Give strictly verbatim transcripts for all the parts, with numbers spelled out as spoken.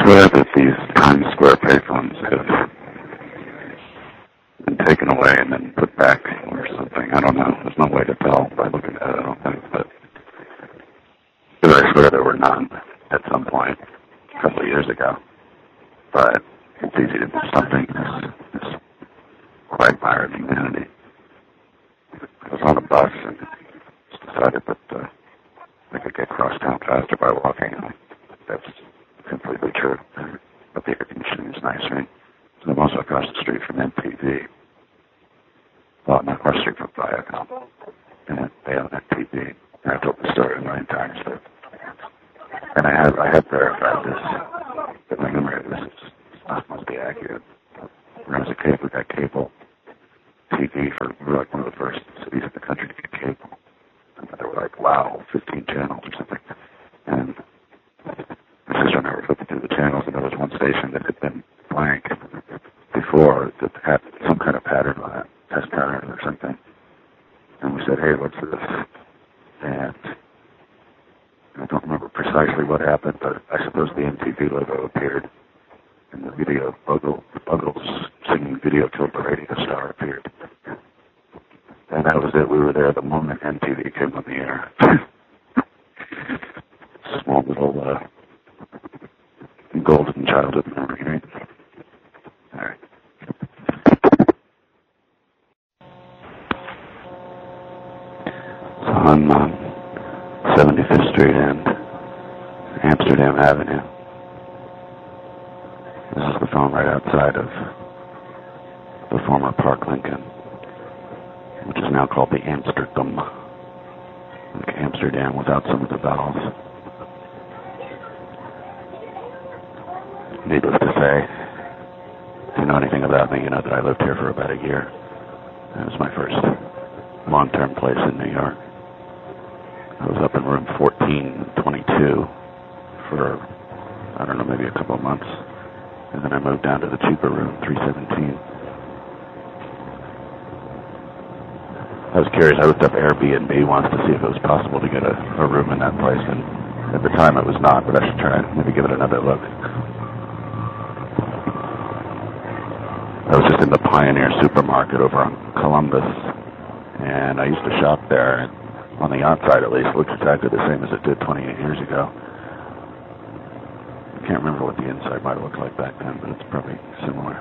swear that these Times Square payphones have been taken away and then put back or something. I don't know. There's no way to tell by looking at it, I don't think. But I swear there were none at some point a couple of years ago. But it's easy to do something. This, this quagmire of humanity. I was on a bus and decided that uh, I could get across town faster by walking. And that's completely true. But the air conditioning is nice, right? So I'm also across the street from M T V. Well, not across the street from Viacom. And they own M T V. And I've told the story a million times. But, and I have I have verified this. But my memory of this is not must be accurate. When I was a kid, we got cable T V for we were like one of the first cities in the country to get cable. And they were like, wow, fifteen channels or something. And my sister and I were flipping through the channels, and there was one station that had been blank before that had some kind of pattern on it, test pattern or something. And we said, hey, what's this? And I don't remember precisely what happened, but I suppose the M T V logo appeared, and the video, Bugle, Buggles singing Video Killed the Radio Star appeared. And that was it. We were there the moment M T V came on the air. Small little uh, golden childhood memory, right? All right. So on um, seventy-fifth Street and Amsterdam Avenue. This is the phone right outside of the former Park Lincoln, which is now called the Amsterdam. Like Amsterdam without some of the vowels. Needless to say, if you know anything about me, you know that I lived here for about a year. It was my first long-term place in New York. I was up in room fourteen twenty-two for, I don't know, maybe a couple of months. And then I moved down to the cheaper room, three seventeen. I was curious. I looked up Airbnb once to see if it was possible to get a, a room in that place, and at the time it was not, but I should try and maybe give it another look. I was just in the Pioneer supermarket over on Columbus, and I used to shop there, and on the outside at least, it looks exactly the same as it did twenty-eight years ago. I can't remember what the inside might have looked like back then, but it's probably similar.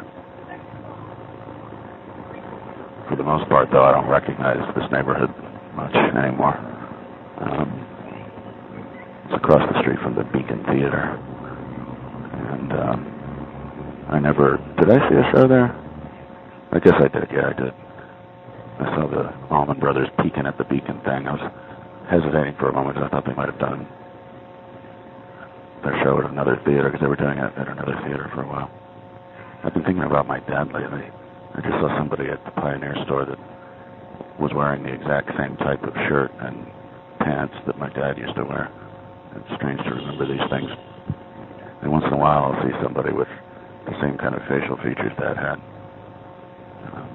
For the most part, though, I don't recognize this neighborhood much anymore. Um, it's across the street from the Beacon Theater. And um, I never... Did I see a show there? I guess I did, yeah, I did. I saw the Allman Brothers peeking at the Beacon thing. I was hesitating for a moment because I thought they might have done their show at another theater, because they were doing it at another theater for a while. I've been thinking about my dad lately. I just saw somebody at the Pioneer store that was wearing the exact same type of shirt and pants that my dad used to wear. It's strange to remember these things. And once in a while I'll see somebody with the same kind of facial features Dad had. Um,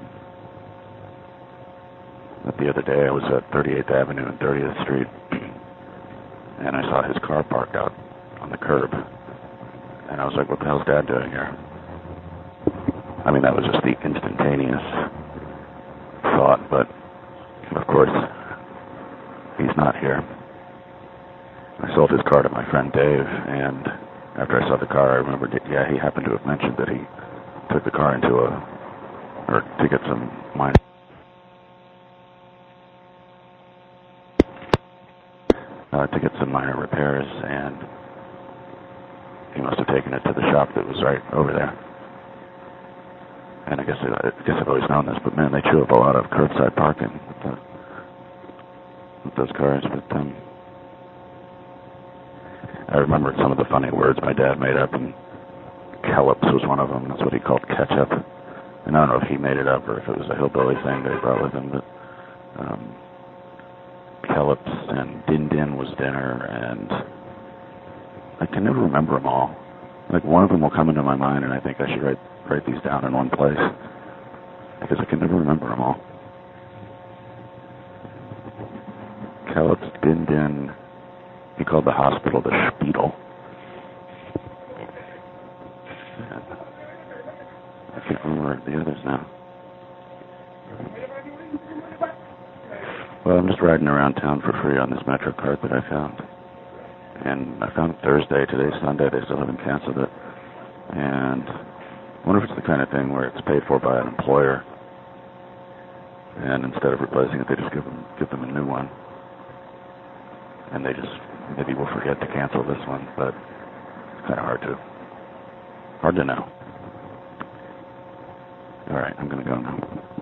but the other day I was at thirty-eighth Avenue and thirtieth Street, and I saw his car parked out on the curb. And I was like, what the hell's Dad doing here? I mean, that was just the instantaneous thought, but of course, he's not here. I sold his car to my friend Dave, and after I saw the car, I remembered that, yeah, he happened to have mentioned that he took the car into a, or to get some minor, uh, to get some minor repairs, and he must have taken it to the shop that was right over there. And I guess, I guess I've always known this, but man, they chew up a lot of curbside parking with, the, with those cars. But um, I remembered some of the funny words my dad made up, and Kellops was one of them. That's what he called ketchup. And I don't know if he made it up or if it was a hillbilly thing that he brought with him, but um, Kellops and Din Din was dinner, and I can never remember them all. Like, one of them will come into my mind, and I think I should write write these down in one place, because I can never remember them all. Kellops, Din Din, he called the hospital the Spital. the others now. Well, I'm just riding around town for free on this MetroCard that I found. And I found it Thursday. Today's Sunday. They still haven't canceled it. And I wonder if it's the kind of thing where it's paid for by an employer. And instead of replacing it, they just give them, give them a new one. And they just maybe will forget to cancel this one. But it's kind of hard to, hard to know. All right, I'm going to go now.